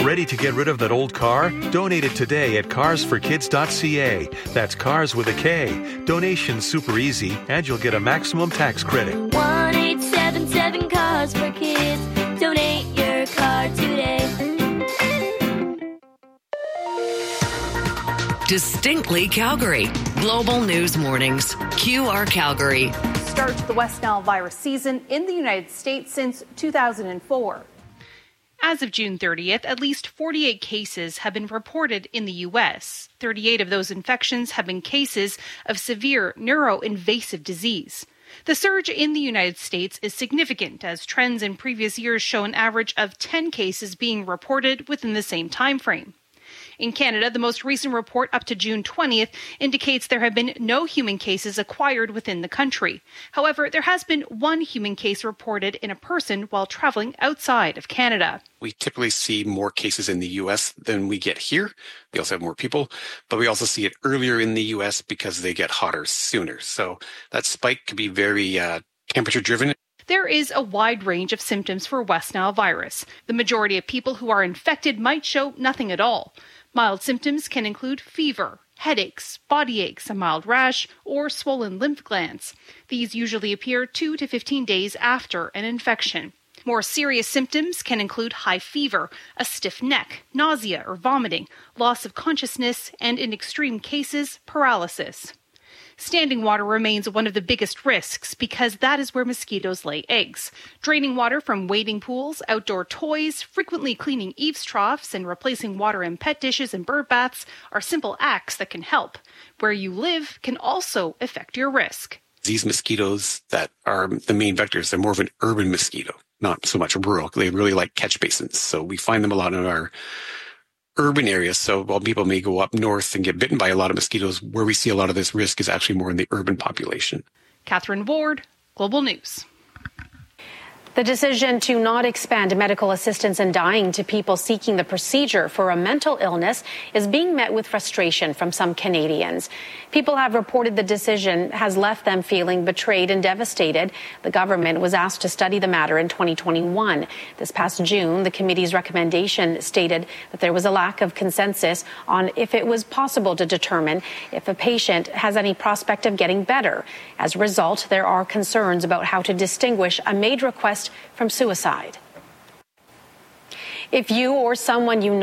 Ready to get rid of that old car? Donate it today at carsforkids.ca. That's cars with a K. Donation's super easy, and you'll get a maximum tax credit. 1-877-CARS-FOR-KIDS. Donate your car today. Distinctly Calgary. Global News Mornings. QR Calgary. Starts the West Nile virus season in the United States since 2004. As of June 30th, at least 48 cases have been reported in the U.S. 38 of those infections have been cases of severe neuroinvasive disease. The surge in the United States is significant, as trends in previous years show an average of 10 cases being reported within the same time frame. In Canada, the most recent report up to June 20th indicates there have been no human cases acquired within the country. However, there has been one human case reported in a person while traveling outside of Canada. We typically see more cases in the U.S. than we get here. We also have more people, but we also see it earlier in the U.S. because they get hotter sooner. So that spike could be very temperature driven. There is a wide range of symptoms for West Nile virus. The majority of people who are infected might show nothing at all. Mild symptoms can include fever, headaches, body aches, a mild rash, or swollen lymph glands. These usually appear 2 to 15 days after an infection. More serious symptoms can include high fever, a stiff neck, nausea or vomiting, loss of consciousness, and in extreme cases, paralysis. Standing water remains one of the biggest risks because that is where mosquitoes lay eggs. Draining water from wading pools, outdoor toys, frequently cleaning eaves troughs, and replacing water in pet dishes and bird baths are simple acts that can help. Where you live can also affect your risk. These mosquitoes that are the main vectors, they're more of an urban mosquito, not so much rural. They really like catch basins. So we find them a lot in our urban areas. So while people may go up north and get bitten by a lot of mosquitoes, where we see a lot of this risk is actually more in the urban population. Catherine Ward, Global News. The decision to not expand medical assistance in dying to people seeking the procedure for a mental illness is being met with frustration from some Canadians. People have reported the decision has left them feeling betrayed and devastated. The government was asked to study the matter in 2021. This past June, the committee's recommendation stated that there was a lack of consensus on if it was possible to determine if a patient has any prospect of getting better. As a result, there are concerns about how to distinguish a MAID request from suicide. If you or someone you know